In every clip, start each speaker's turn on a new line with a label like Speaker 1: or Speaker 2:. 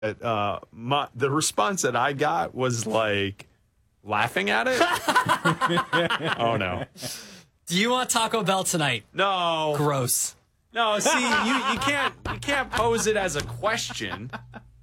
Speaker 1: The response that I got was like laughing at it. Oh no.
Speaker 2: Do you want Taco Bell tonight?
Speaker 1: No.
Speaker 2: Gross.
Speaker 1: No, see, you can't pose it as a question.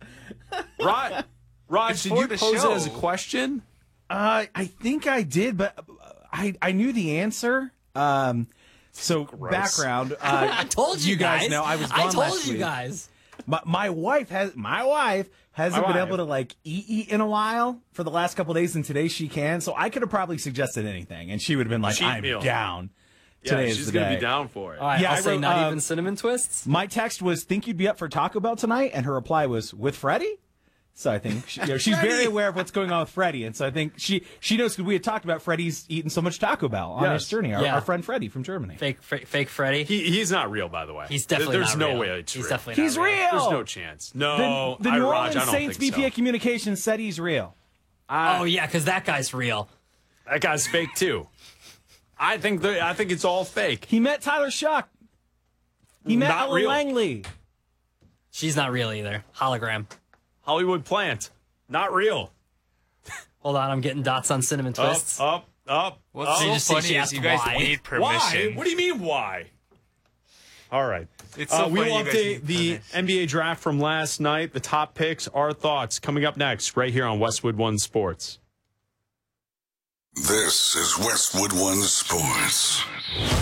Speaker 1: Raj, did you pose it as a question?
Speaker 3: I think I did, but I knew the answer. So
Speaker 1: Gross.
Speaker 3: Background.
Speaker 2: I told you
Speaker 3: guys know I was gone
Speaker 2: I told
Speaker 3: last
Speaker 2: you
Speaker 3: week.
Speaker 2: guys.
Speaker 3: My wife hasn't been able to like eat in a while for the last couple of days, and today she can. So I could have probably suggested anything, and she would have been like,
Speaker 1: Cheat
Speaker 3: "I'm
Speaker 1: meal.
Speaker 3: down."
Speaker 1: Yeah,
Speaker 3: Today
Speaker 1: she's
Speaker 3: is the
Speaker 1: gonna
Speaker 3: day.
Speaker 1: be down for it.
Speaker 2: All right,
Speaker 3: Yeah,
Speaker 2: I'll
Speaker 3: I
Speaker 2: say
Speaker 3: wrote,
Speaker 2: not even cinnamon twists.
Speaker 3: My text was, "Think you'd be up for Taco Bell tonight?" And her reply was, "With Freddie." So I think she's very aware of what's going on with Freddie, and so I think she knows because we had talked about Freddie's eating so much Taco Bell on his journey. Our friend Freddie from Germany.
Speaker 2: Fake Freddie.
Speaker 1: He's not real, by the way.
Speaker 2: He's definitely
Speaker 1: There's
Speaker 2: not
Speaker 1: no
Speaker 2: real.
Speaker 1: way it's
Speaker 2: He's
Speaker 1: real.
Speaker 2: definitely
Speaker 3: He's
Speaker 2: not real.
Speaker 3: real.
Speaker 1: There's no chance. No,
Speaker 3: The New
Speaker 1: Raj,
Speaker 3: Orleans
Speaker 1: I don't
Speaker 3: Saints
Speaker 1: think
Speaker 3: VP
Speaker 1: so.
Speaker 3: of Communications said he's real.
Speaker 2: Oh yeah, because that guy's real.
Speaker 1: That guy's fake too. I think it's all fake.
Speaker 3: He met Tyler Shuck. He met
Speaker 1: Not
Speaker 3: Ella
Speaker 1: real.
Speaker 3: Langley.
Speaker 2: She's not real either. Hologram.
Speaker 1: Hollywood plant. Not real.
Speaker 2: Hold on, I'm getting dots on cinnamon twists.
Speaker 1: Up.
Speaker 4: What's
Speaker 2: Did you
Speaker 4: so
Speaker 2: just say
Speaker 4: funny
Speaker 2: she
Speaker 4: is
Speaker 2: asked
Speaker 4: you guys
Speaker 2: why?
Speaker 4: need
Speaker 1: Why?
Speaker 4: permission.
Speaker 1: What do you mean why? All right.
Speaker 4: It's so
Speaker 1: we
Speaker 4: funny
Speaker 1: will
Speaker 4: you guys
Speaker 1: update
Speaker 4: need
Speaker 1: the
Speaker 4: permission.
Speaker 1: NBA draft from last night, the top picks, our thoughts coming up next right here on Westwood One Sports.
Speaker 5: This is Westwood One Sports.